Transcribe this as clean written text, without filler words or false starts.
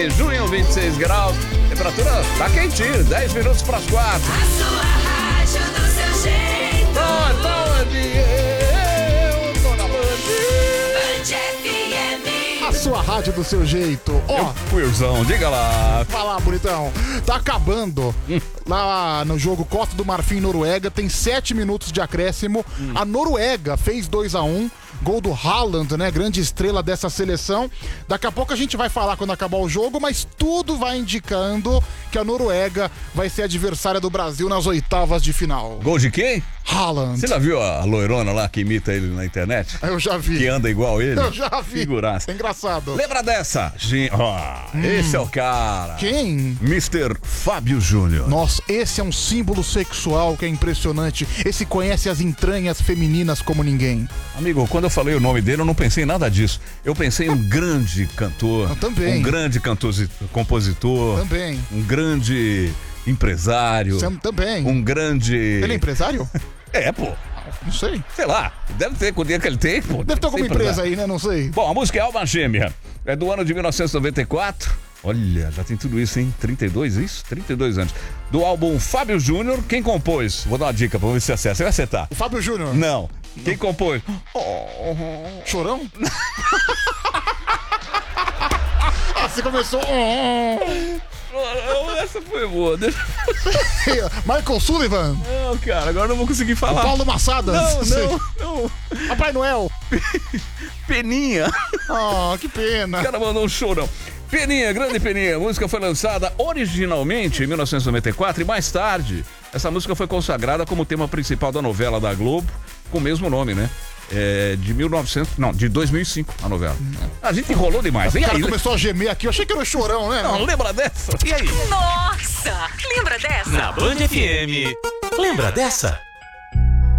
Junho, 26 graus, temperatura tá quentinha, 10 minutos para as 4. A sua rádio do seu jeito. Eu tô na Band. Band FM. A sua rádio do seu jeito. Ó, Queerzão, diga lá. fala, bonitão. Tá acabando. Lá no jogo Costa do Marfim, Noruega, tem 7 minutos de acréscimo. A Noruega fez 2-1. Gol do Haaland, né? Grande estrela dessa seleção. Daqui a pouco a gente vai falar quando acabar o jogo, mas tudo vai indicando que a Noruega vai ser adversária do Brasil nas oitavas de final. Gol de quem? Haaland. Você já viu a loirona lá que imita ele na internet? Eu já vi. Que anda igual ele? Eu já vi. Figuraça. É engraçado. Lembra dessa? Esse é o cara. Quem? Mr. Fábio Júnior. Nossa, esse é um símbolo sexual que é impressionante. Esse conhece as entranhas femininas como ninguém. Amigo, quando eu falei o nome dele, eu não pensei em nada disso. Eu pensei em um grande cantor. Eu também. Um grande compositor. Também. Um grande empresário. Também. Um grande... Ele é empresário? É, pô. Não sei. Sei lá. Deve ter, com o dinheiro que ele tem, pô. Deve ter alguma ser empresa empresário. aí, né? Não sei. Bom, a música é Alma Gêmea. É do ano de 1994. Olha, já tem tudo isso, hein? 32, isso? 32 anos. Do álbum Fábio Júnior, quem compôs? Vou dar uma dica pra ver se você acerta. Você vai acertar. O Fábio Júnior. Não. Quem compôs? Chorão? Você começou. Essa foi boa. Michael Sullivan. Não, cara, agora eu não vou conseguir falar. Paulo Massadas. Não. Papai Noel. Peninha. Oh, que pena. O cara mandou um chorão. Peninha, grande Peninha. A música foi lançada originalmente em 1994 e mais tarde essa música foi consagrada como tema principal da novela da Globo com o mesmo nome, né? De 2005 a novela. A gente enrolou demais. O E cara aí? começou a gemer aqui. Eu achei que era o Chorão, né? Não, lembra dessa? E aí? Nossa, lembra dessa? Na Band FM. Lembra dessa?